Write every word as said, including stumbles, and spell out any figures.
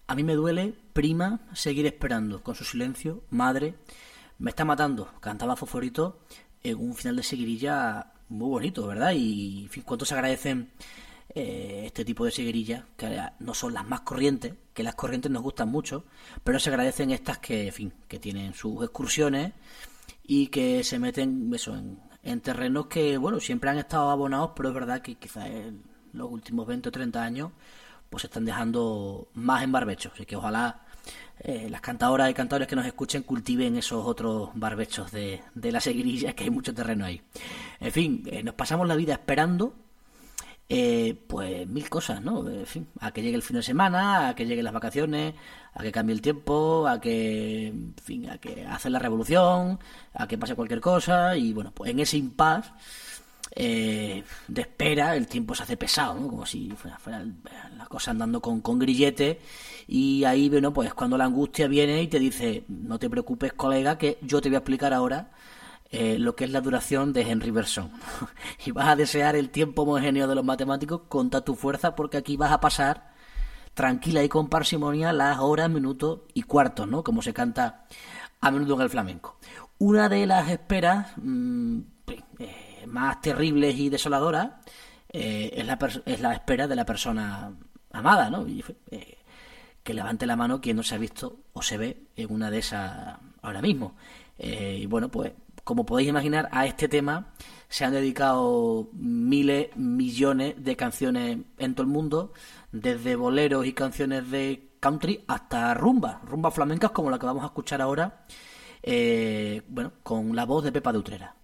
A mí me duele, prima, seguir esperando con su silencio, madre, me está matando, cantaba Fosforito en un final de seguirilla muy bonito, ¿verdad? Y, en fin, cuánto se agradecen eh, este tipo de seguirillas, que no son las más corrientes, que las corrientes nos gustan mucho, pero se agradecen estas que, en fin, que tienen sus excursiones y que se meten eso en, en terrenos que, bueno, siempre han estado abonados, pero es verdad que quizás en los últimos veinte o treinta años pues se están dejando más en barbecho. Así que ojalá eh, las cantadoras y cantadores que nos escuchen cultiven esos otros barbechos de, de la seguirilla, que hay mucho terreno ahí. En fin, eh, nos pasamos la vida esperando eh, pues mil cosas, ¿no? En fin, a que llegue el fin de semana, a que lleguen las vacaciones, a que cambie el tiempo, a que, en fin, a que hace la revolución, a que pase cualquier cosa, y bueno, pues en ese impasse eh, de espera el tiempo se hace pesado, ¿no? Como si fuera, fuera la cosa andando con, con grillete, y ahí, bueno, pues cuando la angustia viene y te dice, no te preocupes, colega, que yo te voy a explicar ahora eh, lo que es la duración de Henry Bergson. Y vas a desear el tiempo homogéneo de los matemáticos con toda tu fuerza, porque aquí vas a pasar tranquila y con parsimonia las horas, minutos y cuartos, ¿no? Como se canta a menudo en el flamenco. Una de las esperas mmm, eh, más terribles y desoladoras eh, es, la pers- es la espera de la persona amada, ¿no? Y, eh, que levante la mano quien no se ha visto o se ve en una de esas ahora mismo. Eh, y bueno, pues como podéis imaginar, a este tema se han dedicado miles, millones de canciones en todo el mundo, desde boleros y canciones de country hasta rumba, rumbas flamencas como la que vamos a escuchar ahora, eh, bueno, con la voz de Pepa de Utrera.